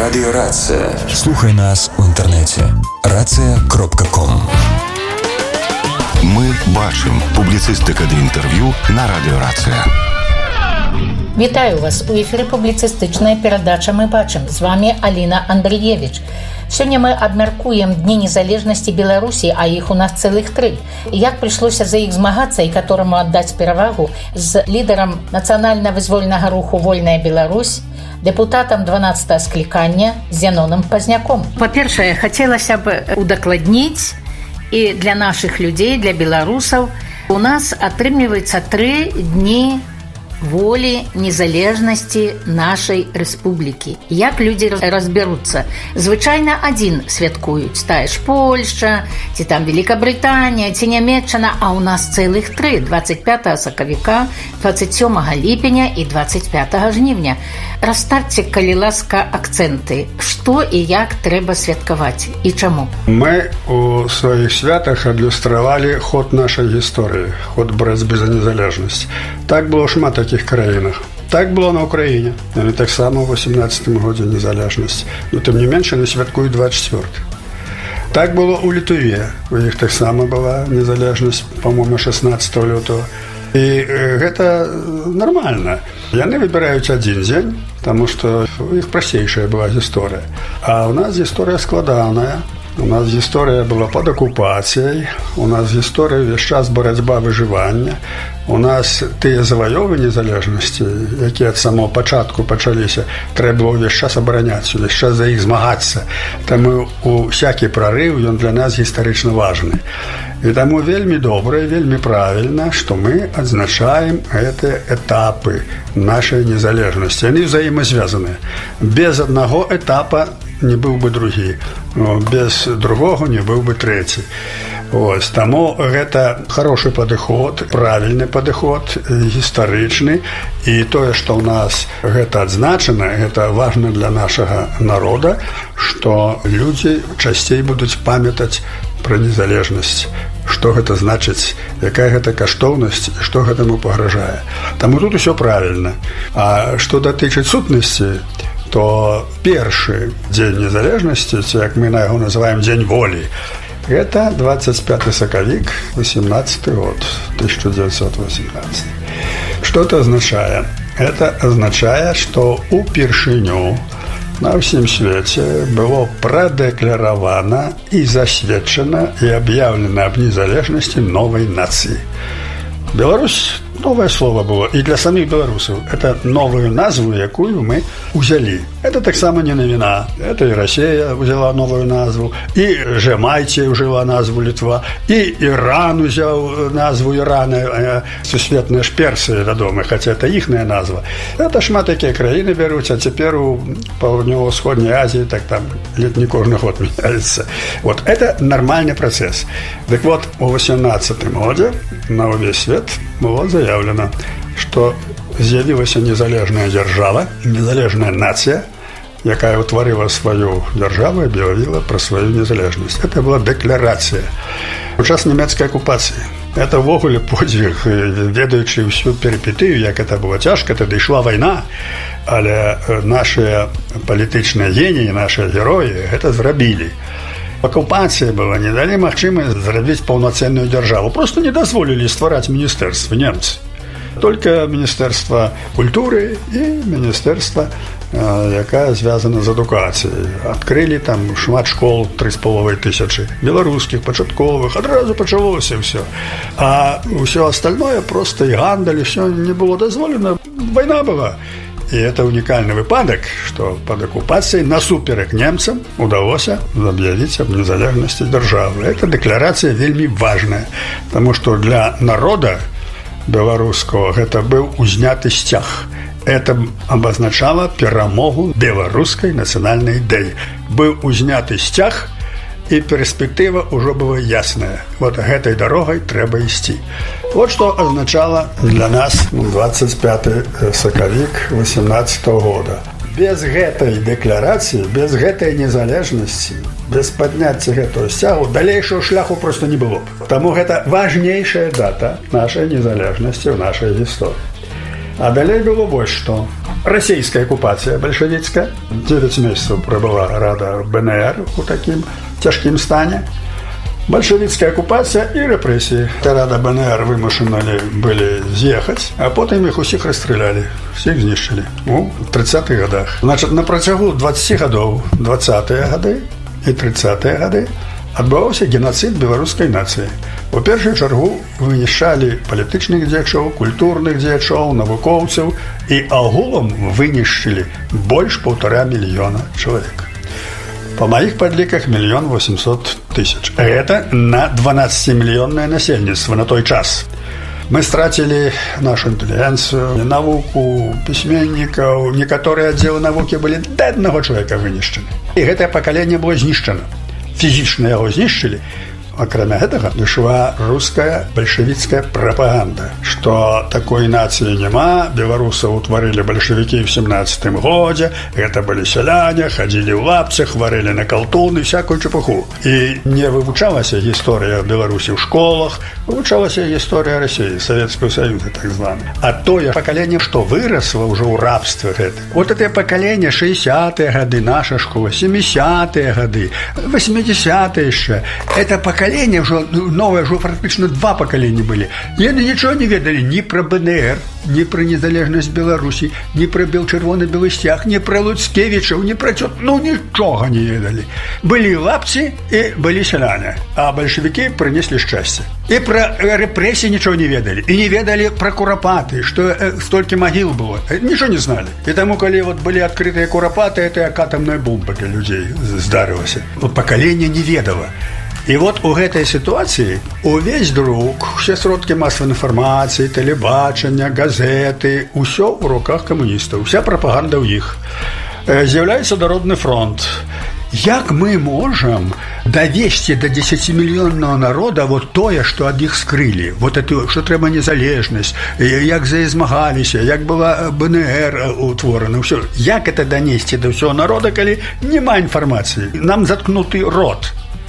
Радіорація. Слухай нас у інтернеті. Рація.ком. Ми бачимо. Публіцистика для інтерв'ю на Радіорація. Вітаю вас! У ефірі публіцистичная перадача «Мы бачым». З вами Аліна Андрієвіч. Сёння мы абмяркуем Дні незалежнасці Беларусі, а іх у нас цэлых 3. Як прыйшлося за іх змагацца і которому аддаць перавагу з лідарам нацыянальна-вызвольнага руху «Вольная Беларусь», депутатам 12-го склікання Зянонам Пазняком. Па-першае, хацелася б удакладніць, і для нашых людзей, для беларусаў, у нас атрымліваецца 3 дні волі, незалежнасці нашай рэспублікі. Як людзі разбяруцца? Звычайна адзін святкуюць. Тая ж Польшча, ці там Великабрытанія, ці Нямецчына, а ў нас цэлых 3. 25 сакавіка, 27 ліпеня і 25 жнівня. Расставьте, калі ласка, акцэнты. Што і як трэба святкаваць і чаму? Мы у сваіх святах адлюстравалі ход нашай гісторыі, ход барацьбы за незалежнасць. Так было шмат таких краінах. Так было на Украіне. Яны таксама ў 18-м годзе незалежнасць. Но тым не менш, яны святкуюць 24. Так было ў Літве. У іх таксама была незалежнасць, по-моему, 16 лютого. І гэта нармальна. Яны выбіраюць адзін дзень, таму што у іх прасцейшая была гісторыя. А ў нас гісторыя складаная. У нас гісторыя была пад акупацыяй, у нас гісторыя ўвесь час барацьба выжывання, у нас тыя заваёвы незалежнасці, якія ад самого пачатку пачаліся, трэба было ўвесь час абараняць, увесь час за іх змагацца. Таму усякі прарыў, ён для нас гістарычна важны. І таму вельмі добра і вельмі правільна, што мы адзначаем гэтыя этапы нашай незалежнасці. Яны ўзаемазвязаныя. Без аднаго этапа не быў бы другі, без другого не быў бы трэці. Ось, таму гэта хорошы падыход, правільны падыход, гістарычны, і тое, што ў нас гэта адзначана, гэта важна для нашага народа, што людзі часцей будуць памятаць пра незалежнасць, што гэта значыць, якая гэта каштоўнасць, што гэтаму пагражае. Таму тут усё правільна. А што датычыць сутнасці, то першы дзень незалежнасці, ці як мы на яго называем дзень волі, гэта 25 сакавік, 18 год, 1918. Што это азначае? Это азначае, што упершыню на ўсім свеце было прадэкляравана і засведчана і аб'яўлена аб незалежнасці новай нацыі. Беларусь – новое слово было и для самих белорусов. Это новую назву, якую мы взяли. Это так само не новина. Это и Россия взяла новую назву, и Жемайция взяла назву Литва, и Иран взял назву Ирана, сусветная ж Персия, вядома, хотя это ихная назва. Это шмат такие краины берут, а теперь у Паўднёва-Ўсходняй Азии так там не кожны год меняется. Вот это нормальный процесс. Так вот, у 18-м году на увесь свет было заявлено, што з'явілася незалежная дзяржава, незалежная нацыя, якая ўтварыла сваю дзяржаву і аб'явіла пра сваю незалежнасць. Это была дэкларацыя. У час нямецкай акупацыі. Это ввогуле подзвіг, ведаючы ўсю перипетыю, як это было цяжка, тады ішла вайна, але нашыя палітычныя геніі, нашыя героі гэта зрабілі. Оккупация была, не дали магчымасць зрабіць паўнацэнную дзяржаву. Просто не дазволілі ствараць міністэрствы немцы. Только Міністэрства культуры і Міністэрства, якая звязана з адукацыяй. Адкрылі там шмат школ, 3500 беларускіх, пачатковых, адразу пачалося ўсё. А ўсё остальное, просто і гандаль, ўсё не было дазволена. Вайна была. И это уникальный выпадок, что под оккупацией насуперек немцам удалося объявить об незалежности державы. Эта декларация вельми важная, потому что для народа белорусского это был узняты сцяг. Это обозначало перамогу белорусской национальной идеи. Был узняты сцяг, и перспектива уже была ясная. Вот этой дорогой треба идти. Вот что означало для нас 25 сакавік 18 года. Без гэтай дэкларацыі, без гэтай незалежнасці, без падняцця гэтага сцягу далейшага шляху просто не было. Таму гэта важнейшая дата нашай незалежнасці ў нашай гісторыі. А далей было вось што. Расійская акупацыя бальшавіцкая. 9 месяцаў прабыла рада БНР у такім цяжкім стане. Бальшавіцкая акупацыя і рэпрэсіі. Рада БНР вымушаны былі з'ехаць, а потым іх усіх расстралялі, всіх знішчылі у 30-х годах. Значит, на працягу 20 гадоў, 20-е гады і 30-е гады адбываўся геноцид беларускай нацыі. У першую чаргу вынішчалі палітычных дзеячоў, культурных дзеячоў, навукоўцаў і агулам вынішчылі больш 1,5 мільёна чалавек. По моих подликах 1 800 000. Это на 12-миллионное насельніцтва на той час. Мы стратили нашу интеллигенцию, науку, письменников. Некоторые отделы науки были до одного человека вынищены. И это поколение было знищено. Физично его знищили. Акрамя гэтага ішла руская бальшавіцкая прапаганда, што такой нацыі няма, беларусаў утварылі бальшавікі ў 17-м годзе, гэта былі сяляне, хадзілі ў лапцях, варылі на калтуны, всякую чепуху. І не вывучалася гісторыя Беларусі ў школах, вывучалася гісторыя Расіі, Савецкага Саюза, так звана. А тое пакаленне, што вырасла ўжо ў рабстве гэта. Вот это пакаленне 60-е гады, наша школа, 70-е гады, 80-е яшчэ, это пакаленне уже новое, уже практично 2 поколения были. И они ничего не ведали ни про БНР, ни про незалежность Беларуси, ни про Белчервоно-белый стяг, ни про Луцкевичев, ни про что, ну ничего не ведали. Были лапцы и были селяне, а большевики принесли счастье. И про репрессии ничего не ведали. И не ведали про куропаты, что столько могил было. Ничего не знали. И тому, когда вот были открытые куропаты, это как атомная бомба для людей здарилась. Вот поколение не ведало. І от у гэтай сітуацыі увесь друк, усе сродкі масавай інфармацыі, тэлебачання, газеты, усё ў руках камуністаў, уся прапаганда ў іх. З'яўляецца Народны фронт. Як мы можам давесці да 10-мільённого народа вот тое, што ад іх скрылі, вот это, што трэба незалежнасць, як змагаліся, як была БНР утворана, ўсё. Як это данесці да ўсяго народа, калі няма інфармацыі? Нам заткнуты рот.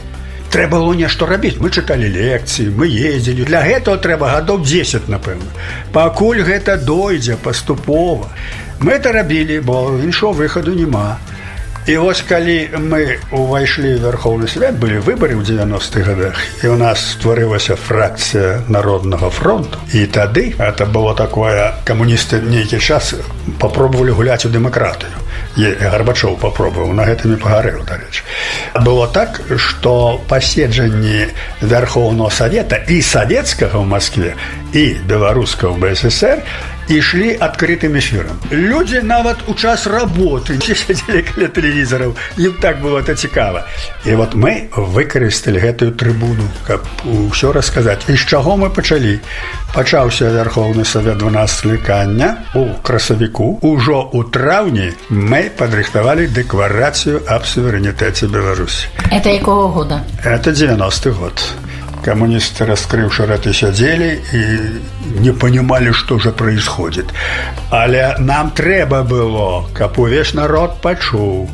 Трэба было нешта рабіць. Мы чыталі лекцыі, мы ездзілі. Для гэтага трэба гадоў 10, напэўна. Пакуль гэта дойдзе паступова. Мы это рабілі, бо іншого выхаду няма. І вось калі мы увайшлі ў Верховны Свет, былі выбары ў 90-х годах, і у нас стварылася фракцыя Народнага фронту. І тады это было такое, камуністы нейкі час попробовали гуляць у дэмакратыю. І Гарбачоў попробовал, на гэтым і пагарэў, дарэчы. Было так, што паседжанні Верховного Совета і савецкага ў Москве, і беларускага ў БССР ішлі адкрытым эфірам. Людзі нават у час работы не сядзелі каля тэлевізараў, ім так было это цікава. І вот мы выкарысталі гэтую трыбуну, каб усё расказаць. І з чаго мы пачалі? Пачаўся Верховны Совет 12 склікання у красавіку. Ужо ў траўні мы падрыхтавалі дэкларацыю аб суверэнітэце Беларусі. Это якого года? Это 90-й год. Коммунисты, раскрывши рты, сидели и не понимали, что же происходит. Але нам трэба было, каб увесь народ пачуў,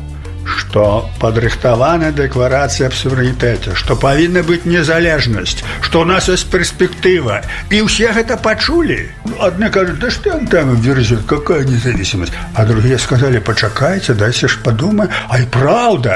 што падрыхтавана дэкларацыя аб суверэнітэце, што павінна быць незалежнасць, што у нас ёсць перспектыва. І ўсе гэта пачулі. Адны кажуць, да што там верзет, какая независимость? А другие сказали, пачакайце, дайце ж падумай, ай, правда.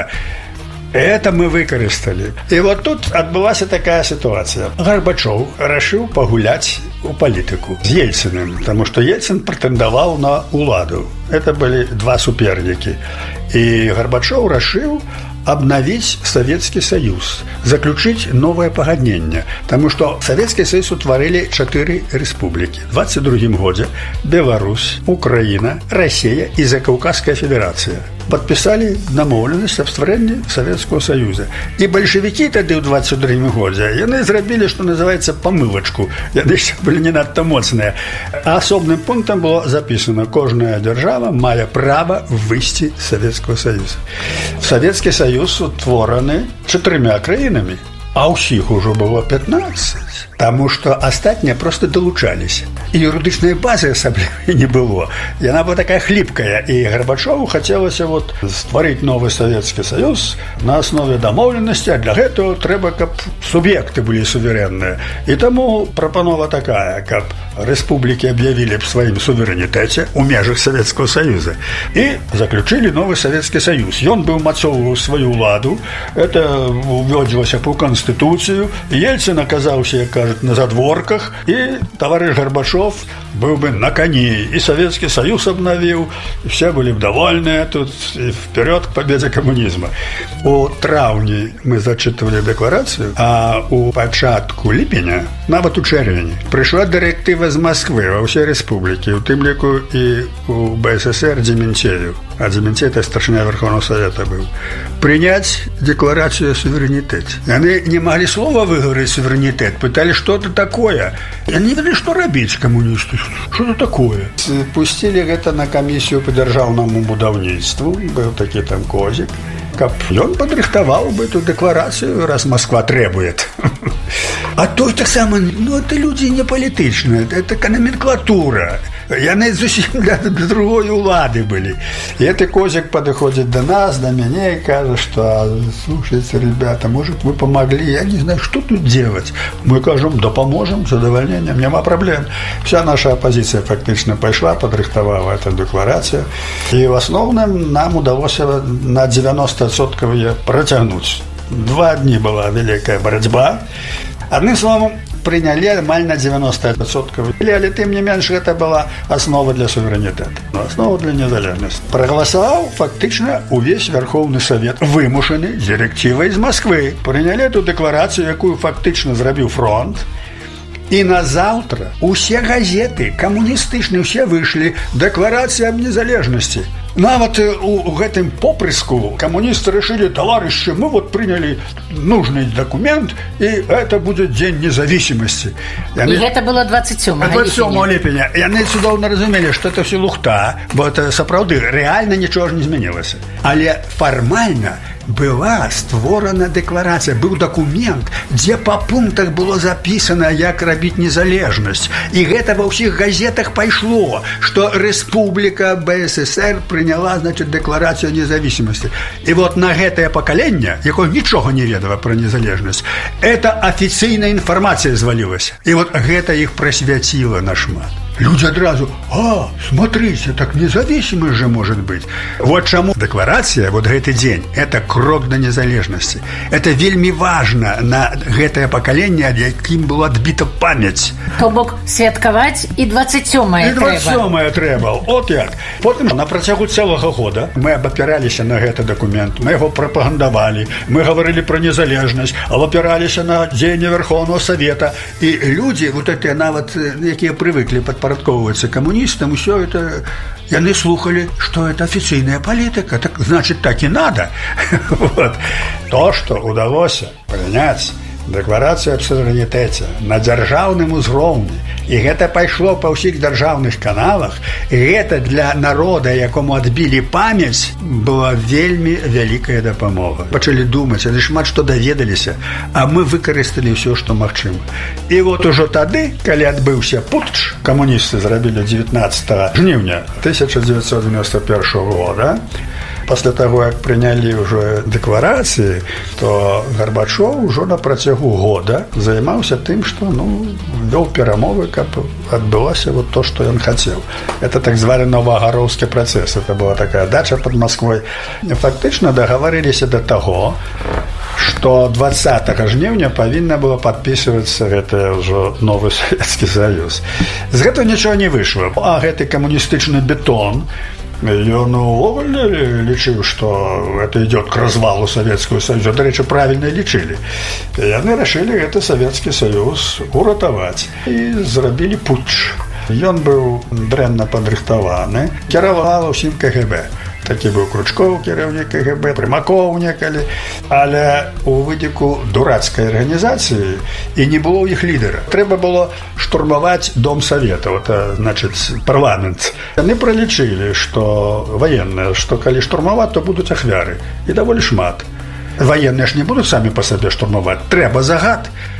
Это мы выкарысталі. І вот тут адбылася такая сітуацыя. Гарбачоў рашыў пагуляць у палітыку з Ельцыным, потому што Ельцын прэтэндаваў на уладу. Это былі 2 супернікі. І Гарбачоў рашыў обновить Советский Союз, заключить новое погоднение, потому что Советский Союз утворили 4 республики. В 22 году Беларусь, Украина, Россия и Закавказская Федерация подписали домовленность об створении Советского Союза. И большевики тогда в 22 году, они зробили, что называется, помылочку. Они еще были не надто моцные. А особным пунктом было записано, каждая держава має право выйти из Советского Союза. Советский Союз утворений 4 країнами, а усіх уже було 15. Таму што астатнія проста далучаліся. І юрыдычнай базы асабліва не было. Яна была такая хліпкая, і Гарбачову хацелася стварыць новы Савецкі Саюз на аснове дамоўленасці, а для гэтага трэба, каб суб'екты былі суверэнныя. І таму прапанова такая, каб рэспублікі аб'явілі б сваім суверэнітэце ў межах Савецкага Саюза і заключылі новы Савецкі Саюз. Ён быў мацоўваў сваю ўладу, это увёдзілася па Канстытуцыю, Ельцин аказаўся, як кажуць, на задворках, і таварыш Гарбачов быў бы на коні, і Савецкі Саюз абнавіў, і все былі б довольныя тут, і вперед к победе камунізма. У траўні мы зачытывалі дэкларацыю, а у пачатку ліпеня, нават у чэрвені, прыйшла дырэктыва з Москвы ва ўсёй рэспублікі, у тым ліку і у БССР Дементею. А Дементей — это старшина Верховного Совета был. Принять декларацию о суверенитете. Они не могли слова выговорить суверенитет, пытались что-то такое. Они не знали, что робить коммунисты. Что-то такое. Пустили это на комиссию по державному будаўніцтву. Был таки там Козик. Каб ён падрыхтаваў бы эту декларацию, раз Москва требует. А то так само, это люди не палітычныя, это номенклатура. Яны зусім для другой улады былі. И этот Козик подходит до нас, до меня и кажет, что слушайте, ребята, может, вы помогли, я не знаю, что тут делать. Мы кажем, да поможем, с задовольнением, нема проблем. Вся наша оппозиция фактично пошла, подрыхтовала эту декларацию. И в основном нам удалось на 90% ее протянуть. 2 дні была великая борьба. Одним словом, приняли амаль на 90%. Але тым не менш, гэта была основа для суверэнітэту, основа для незалежнасці. Прагаласаваў фактычна увесь Верховны Совет, вымушаны директивой из Москвы. Приняли эту декларацию, якую фактычна зрабіў фронт. И на завтра усе газеты камуністычныя все вышлі, декларация об незалежности. Нават у гэтым попрыску коммунисты решили, товарищи, мы приняли нужный документ, и это будет День независимости. И это было 27 ліпеня. И они цудоўна разумели, что это все лухта, бо это сапраўды, реально ничего не изменилось. Але формально была створана декларация, был документ, где по пунктах было записано, як рабіць незалежнасць. И гэта во всех газетах пошло, что Республика БССР приняла, значит, декларацию независимости. И на гэтае пакаленне, якое нічога не ведала про незалежнасць, это официальная информация звалилась. И гэта их просвятило на шмат. Люди одразу, смотрите, так независимость же может быть. Чему декларация, гэты день, это крок до незалежности. Это вельми важно на гэтае пакаленне, ад якім была адбіта памяць. То бок святкаваць і 27-е трэба. І 27-е трэба. От як. Потым на працягу цэлага года мы абапіраліся на гэты документ, мы яго прапагандавалі, мы гаварылі про незалежнасць, абапіраліся на дзеянне Верховного Совета. І людзі, гэтыя нават, якія прывыклі падпарадковвацца камуністам, усё это яны слухали, что это официальная политика, так значит, так и надо. То, что удалось принять декларацию об суверэнітэце на дзяржаўным узроўні, і гэта пайшло па ўсіх дзяржаўных каналах, і гэта для народа, якому адбілі памяць, была вельмі вялікая дапамога. Пачалі думаць, яны шмат што даведаліся, а мы выкарысталі ўсё, што магчыма. І ужо тады, калі адбыўся путч, камуністы зрабілі 19 жніўня 1991 года, после того, как приняли уже декларации, то Горбачев уже на протягу года занимался тем, что вел перемовы, как отбылось то, что он хотел. Это так звали Новогоровский процесс. Это была такая дача под Москвой. Фактично договорились до того, что 20 жніўня павінна было подписываться это уже новый Советский Союз. З этого ничего не вышло. А гэты коммунистичный бетон, ён увогуле лічыў, что это идет к развалу Советского Союза. До речі, правильно лічылі. И яны решили это Советский Союз уратаваць. И зрабілі путч. Ён быў дрэнна падрыхтаваны, кіравала ўсім КГБ. Такі быў Кручков, кіраўнік КГБ, Примаков некалі. Але у выніку дурацкай арганізацыі і не было ў іх лідера. Трэба было штурмаваць Дом Совета, значит, парламент. Яны пралічылі, што военные, што калі штурмаваць, то будуць ахвяры. І даволі шмат. Военные ж не будуць самі па сабе штурмаваць. Трэба загад.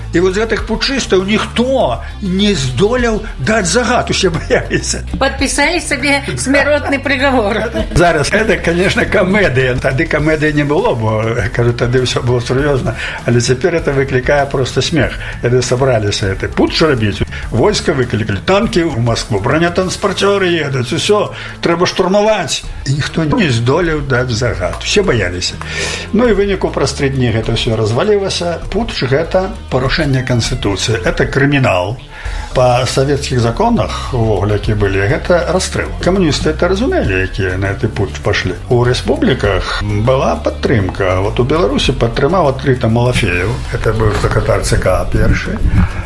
І вот з гэтых путчыстаў ніхто не здолеў даць загад, усе баяліся. Падпісалі сабе смяротны прыгавор. Зараз гэта, конечно, камедыя. Тады камедыі не было, бо, кажу, тады ўсё было сур'ёзна. Але цяпер это выклікае просто смех. Яны сабраліся гэты путч рабіць. Войска выклікалі, танкі ў Москву, бронетранспарцёры едуць, усё, трэба штурмаваць. І ніхто не здолеў даць загад. Усе баяліся. Ну і выніку праз 3 дні гэта ўсё развалілася. Путч – гэта парушэнне Канстытуцыі. Это крымінал. Па савецкіх законах, увогуле, які былі, гэта расстрэл. Камуністы это разумелі, якія на гэты путч пашлі. У рэспубліках была падтрымка. Вот у Беларусі падтрымаў адкрыта Малафеев. Это быў сакратар ЦК першы.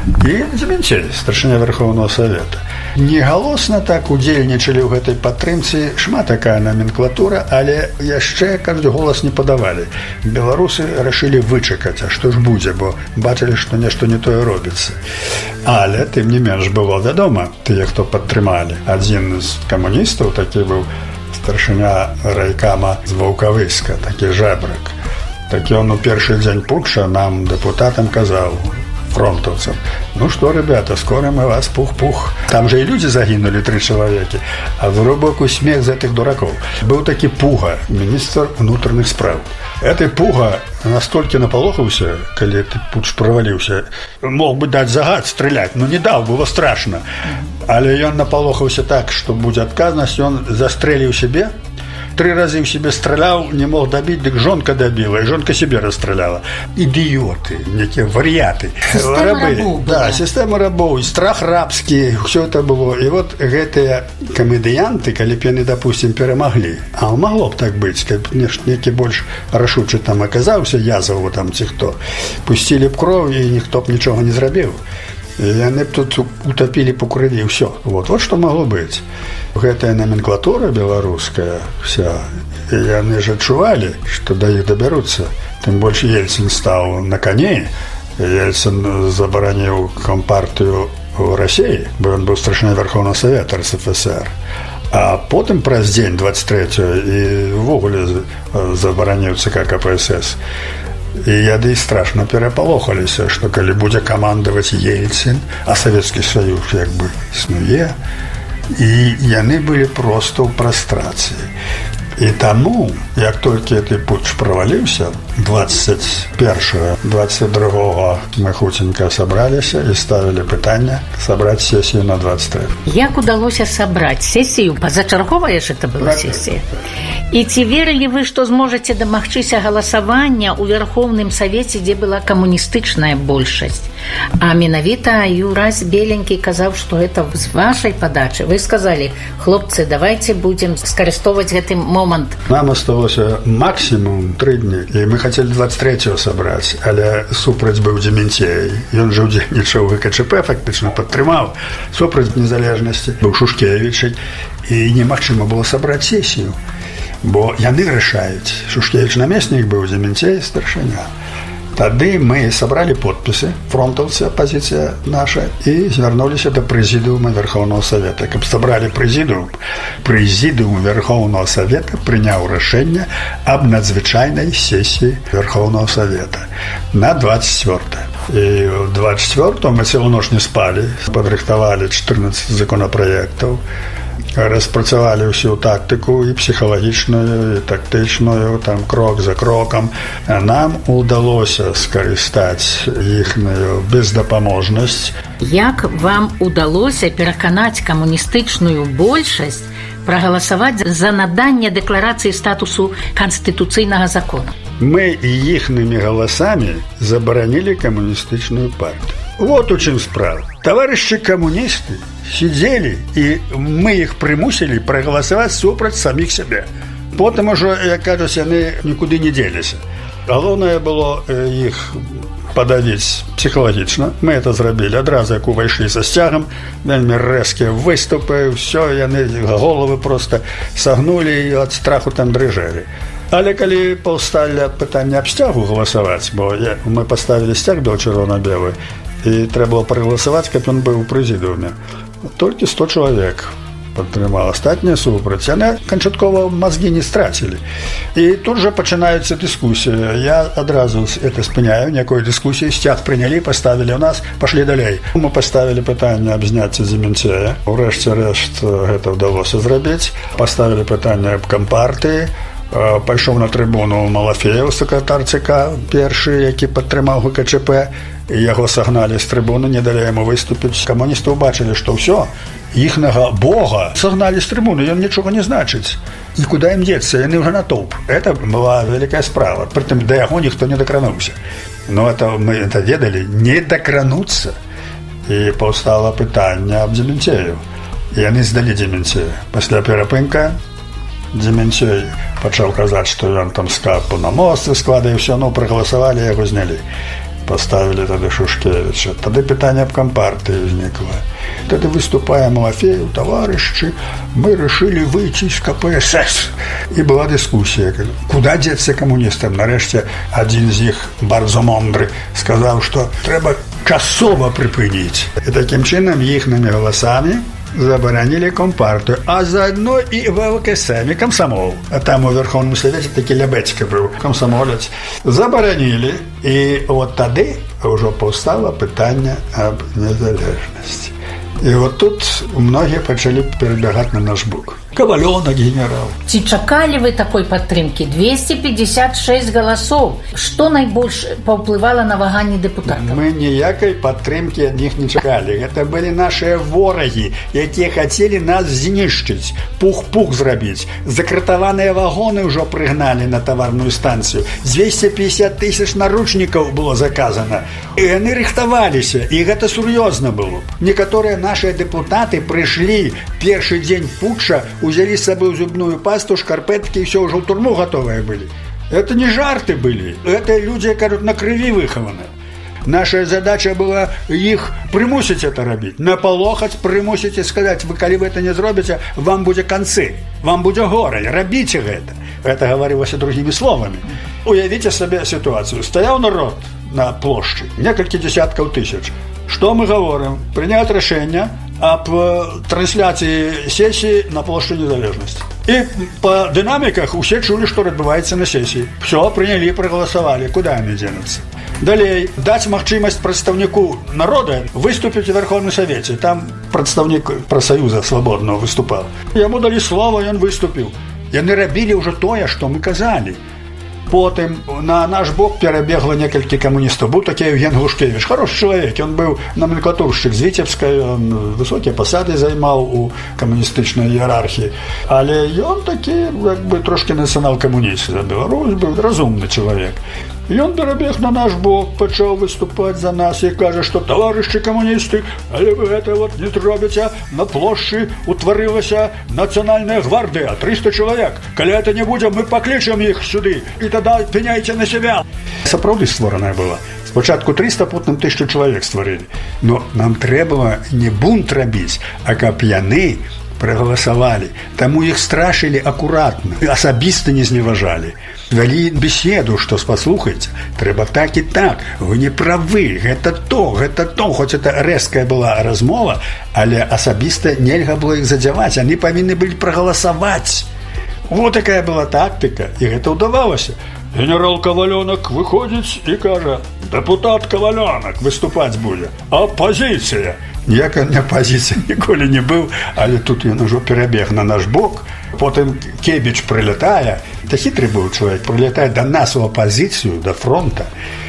І Дземянцей, старшыня Верховного Совета. Негалосна так удзельнічалі ў гэтай падтрымцы шмат такая номенклатура, але яшчэ, кажуць, голас не падавалі. Беларусы рашылі вычакаць, а што ж будзе, бо бачылі, што нешта не тое робіцца. Але, тым не менш, было вядома, тыя, хто падтрымалі. Адзін з камуністаў такі быў старшыня райкама з Ваўкавыска, такі жэбрак. Такі он у першы дзень путча нам, дэпутатам, казаў, фронтовцам: ну что, ребята, скоро мы вас пух-пух. Там же и люди загинули, 3 человека. А в глубокий смех за этих дураков. Был таки Пуга, министр внутренних справ. Этой Пуга настолько наполохался, когда этот путч провалился. Мог бы дать загад, стрелять, но не дал, было страшно. Але он наполохался так, что будет отказность, он застрелил себе. 3 разы ў себе стрелял, не мог добить, так жонка добила, и жонка себе расстреляла. Идиоты, некие вариаты. Система рабов. Да, система рабов, и страх рабский, все это было. И вот гэтыя камедыянты, калі б яны, допустим, перемогли, а могло б так быть, каб некі больш рашучы там оказаўся, Язову там ці хто, пустили б кроў, и ніхто б нічога не зрабіў. И яны б тут утопили по крови, все. Вот что могло быть. Гэтая номенклатура белорусская вся, и яны же адчували, что до их доберутся. Тем больше Ельцин стал на коне. Ельцин забараніў компартию в России, бо он был старшиной Верховного Совета РСФСР. А потом праз дзень 23-го и ввогуле забараніў ЦК КПСС. І яны страшно перапалохаліся, што калі будзе камандаваць Ельцин, а Советский Союз як бы існуе, і яны былі проста ў прастрацыі. І таму, як толькі гэты путч праваліўся, 21-22 мы хуценька сабраліся і ставілі пытанне сабраць сесію на 23. Як удалося сабраць сесію? Пазачарговая ж это была сесія. І ці верылі вы, што зможаце дамагчыся галасавання ў Верховным Савеце, дзе была камуністычная большасць? А менавіта Юрась Беленькі казаў, што гэта з вашай падачы. Вы сказалі: хлопцы, давайте будзем скарыстоваць гэты момант. Нам осталося максимум 3 дні, і мы хотели 23-го сабраць, але супраць быў Дземянцей. Ён жа удзельнічаў у ВКЧП, фактычна падтрымаў супраць незалежнасці. Быў Шушкевіч, і немагчыма было сабраць сесію, бо яны рашаюць. Шушкевіч намеснік быў, Дземянцей старшыня. Тады мы сабралі подпісы, фронтовцы, апозіцыя наша, і звярнуліся да прэзідыума Верховного Совета. Каб сабралі прэзідыум Верховного Совета прыняў рашэнне аб надзвычайнай сесіі Верховного Совета на 24-е. І в 24-го мы цэлую ноч не спалі, падрыхтавалі 14 законапраектаў, распрацавалі ўсю тактыку і псіхалагічную, і тактычную, там крок за крокам. Нам удалося скарыстаць іхную бездапаможнасць. Як вам удалося пераканаць камуністычную большасць прагаласаваць за наданне дэкларацыі статусу канстытуцыйнага закона? Мы іхнымі галасамі забаранілі камуністычную партию. Вот у чым справа. Товарищи коммунисты сидели, и мы их примусили проголосовать супраць самих себе. Потом уже, як кажуть, яны нікуды не делись. Галоўнае было их подавить психологично. Мы это зрабілі. Адразу, як увайшлі са сцягам, вельмі рэзкія выступы, все, яны головы просто сагнули и от страху там дрыжэлі. Але калі паўсталі пытання аб сцягу галасаваць, бо мы поставили сцяг бело-чырвона-белы, и треба было проголосовать, как он был в президиуме. Только 100 человек. падтрымала, астатнія супраць. Яны канчаткова мазгі не страцілі. І тут жа пачынаецца дыскусія. Я адразу это спыняю, някой дыскусіі, сцяг прынялі, паставілі ў нас, пашлі далей. Мы паставілі пытанне аб зняцці Дземінцея. Урэшце рэшт гэта ўдалося зрабіць. Паставілі пытанне аб кампартыі. Пайшоў на трыбуну Малафеев, сакратар ЦК, першы, які падтрымаў ГКЧП, і яго сагналі з трыбуны, не далі яму выступіць. Камуністы ўбачылі, што ўсё, іхнага бога сагналі з трыбуны, ён нічога не значыць. І куды ім дзецца, яны ўжо натоўп. Это была вялікая справа, прытым да яго ніхто не дакрануўся. Но мы это ведалі, не дакрануцца. І паўстала пытанне аб Дземінцею. І яны здалі Дземінцея. Пасля перапынка Дземінцей пачаў казаць, што ён там скапу на мосты складае, ўсё, прагаласавалі, яго знялі. Паставілі тады Шушкевіча. Тады пытанне аб кампартыі ўзнікла. Тады выступае Малафеев, таварышы, мы решили выйти из КПСС. І была дыскусія. Куда дзецца камуністам? Нарэшце, адзін з іх, bardzo мудры, сказаў, што трэба часова прыпыніць. І такім чынам іхнымі галасамі забаранили Компартию, а заодно и ВЛКСМ, и комсомол. А там у Верховном Совете таки Лябецька был, комсомолец. Забаранили, и вот тогда уже повстало пытание об незалежности. И вот тут многие начали перебегать на наш бок. Коваленок генерал. Ці чакалі вы такой падтрымкі? 256 галасоў. Што найбольш паўплывала на ваганні дэпутатаў? Мы ніякай падтрымкі ад них не чакалі. Гэта былі нашыя ворагі, якія хацелі нас знішчыць, пух-пух зрабіць. Закратаваныя вагоны ўжо прыгналі на таварную станцыю. 250 тысяч наручнікаў было заказана. І яны рыхтаваліся, і гэта сур'ёзна было. Некаторыя нашыя дэпутаты прыйшлі першы дзень путча, узяли с собой зубную пасту, шкарпетки, и все, уже в турму готовые были. Это не жарты были. Это люди, кажут, на крови выхованы. Наша задача была их примусить это робить. Наполохать, примусить и сказать, вы, коли вы это не зробите, вам будет концы, вам будет горе, робите это. Это говорилось другими словами. Уявите себе ситуацию. Стоял народ на площади, несколько десятков тысяч. Что мы говорим? Принять решение об трансляции сессии на площади Незалежности. И по динамиках все чули, что отбывается на сессии. Все, приняли, проголосовали. Куда они денутся? Далее, дать махчимость представнику народа выступить в Верховном Совете. Там представник профсоюза свободного выступал. Ему дали слово, и он выступил. И они робили уже то, что мы казали. Потым на наш бок перебегло некалькі камуністаў. Быў такі Евген Глушкевич, хороший чалавек, ён быў номенклатуршчык з Віцебскай, ён высокія пасады займаў у камуністычнай іерархіі. Але ён такі, як бы, трошки нацыянал-камуніст за Беларусь быў, разумны чалавек. Ён перабег на наш бок, пачаў выступаць за нас і кажа, што таварышы камуністы, але вы гэта вот не зробіце, на плошчы утварылася нацыянальная гвардыя, 300 чалавек. Калі это не будзе, мы паклічам іх сюды, і тада пеняйце на себя. Сапраўды створаная была. Спачатку 300, потым 1000 чалавек стварылі. Но нам трэба не бунт рабіць, а каб яны проголосовали. Таму их страшили аккуратно, особисто не зневажали. Вели беседу, что послухайте, трэба так и так, вы не правы, это то, хоть это резкая была размова, але особисто нельга было их задевать, они повинны были проголосовать. Вот такая была тактика, и это удавалось. Генерал Коваленок выходит и кажа, депутат Коваленок выступать будет. Оппозиция. Ніякая не оппозиция ніколі не быў, але тут ён ужо перабег на наш бок. Потым Кебіч прилетае, это хитрый быў чалавек, прилетае до нас в оппозицию, до фронта,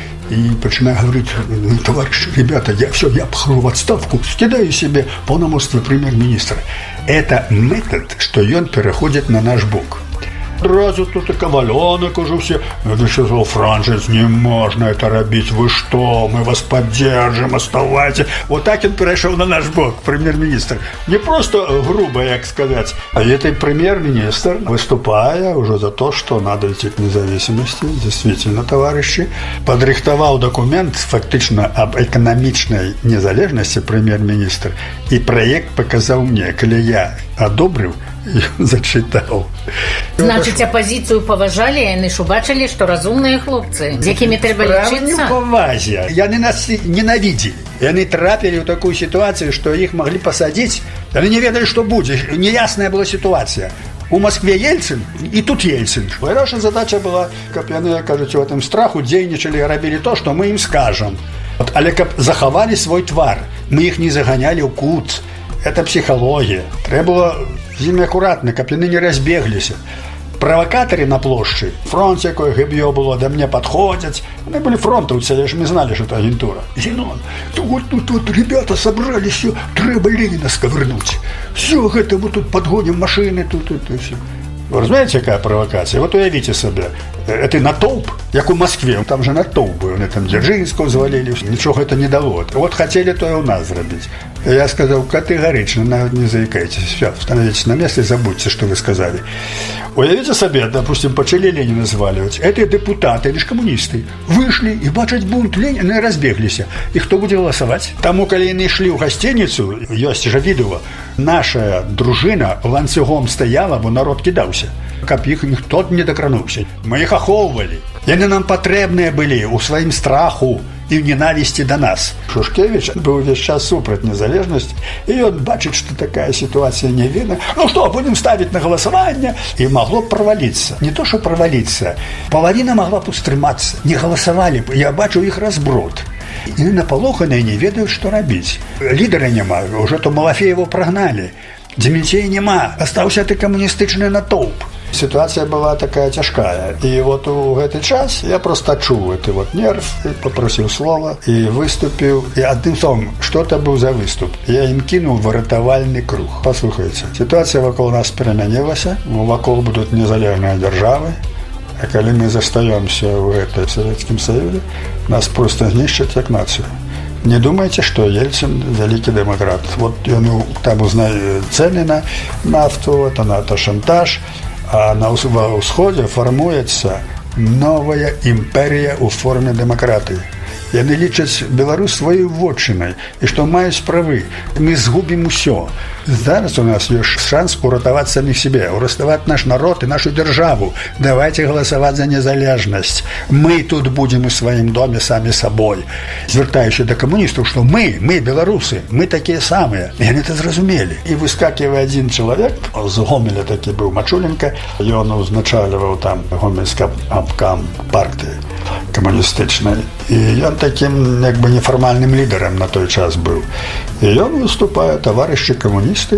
и начинает говорить, товарищи, ребята, я похожу в отставку, скидаю себе полномочия премьер-министра. Это метод, что он переходит на наш бок. Сразу тут и Коваленок уже все. Это сказал, Франчес, не можно это робить. Вы что? Мы вас поддержим, оставайтесь. Вот так он перешел на наш бок, премьер-министр. Не просто грубо, как сказать. А этот премьер-министр, выступая уже за то, что надо идти к независимости, действительно, товарищи, подрихтовал документ фактично об экономичной незалежности премьер-министр. И проект показал мне, коли я одобрил, и зачитал. Значит, оппозицию поважали, и они убачили, что разумные хлопцы, с якими треба лечиться. И они нас ненавидели. И они трапили в такую ситуацию, что их могли посадить Яны не ведалі, што будзе, неясная была сітуацыя. У Москве Ельцин, і тут Ельцин. І наша задача была, каб яны, кажуць, у гэтым страху дзейнічалі і рабілі то, што мы ім скажам. Але каб захавалі свой твар, мы іх не заганялі ў кут. Это псіхалогія. Трэба было з імі акуратна, каб яны не разбегліся. Провокаторы на площади, фронт якое гыбье было, да мне подходят. Они были фронтовцы, мы знали, что это агентура. Зенон, тут ребята собрались, все, треба Ленина сковырнуть. Все, это мы тут подгоним машины, тут и все. Вы разумеете, какая провокация? Вот уявите себе, это натовп, как у Москве, там же натовп был, они там Дзержинского завалили, ничего это не дало. Вот хотели то и у нас сделать. Я сказал категорично, навіть не заикайтесь, все, становитесь на место и забудьте, что вы сказали. Уявите себе, допустим, почали Ленина зваливать. Это депутаты, это же коммунисты. Вышли и бачать бунт Ленина и разбеглись. И кто будет голосовать? Тому, когда они шли в гостиницу, есть же видео, наша дружина ланцюгом стояла, бо народ кидался. Каб их никто не докрануўся. Мы их ахоўвалі. Яны нам патрэбныя былі ў сваім страху і в ненависти до нас. Шушкевич был весь час супраць незалежности, и он бачит, что такая ситуация не видна. Ну что, будем ставить на голосование? И могло провалиться. Не то, что провалиться. Половина могла бы устрыматься. Не голосовали. Я бачу их разброд. И наполоханные не ведают, что робить. Лидера нема. Уже то Малафеева прогнали. Дементей нема. Остался ты коммунистичный натовп. Ситуация была такая тяжкая. И вот у этот час я просто чув этот вот нерв, и попросил слова, и выступил. И одним словом, что это был за выступ? Я им кинул выратовальный круг. Послушайте, ситуация вокруг нас переменилась, вокруг будут незалежные державы, а когда мы застаемся в этой Советском Союзе, нас просто знищат как нацию. Не думайте, что Ельцин великий демократ. Вот он там узнает цены на нафту, это шантаж. А на ўсходзе фармуецца новая імперія ў форме дэмакратыі. Яны лічаць Беларусь сваёй вотчынай, і што маюць правы. Мы згубім усё. Зараз у нас ёсць шанс уратаваць самих себе, уратаваць наш народ і нашу дзяржаву. Давайте галасаваць за незалежнасць. Мы тут будем у сваім доме самі сабой. Звяртаючы да камуністаў, што мы беларусы, мы такія самыя. Яны это зразумелі. І выскакивае один человек, з Гомеля такі быў Мачуленко, ён узначальваў там гомельскі абкам партыі коммунистичной. И он таким как бы неформальным лидером на той час был. И он выступает, товарищи коммунисты,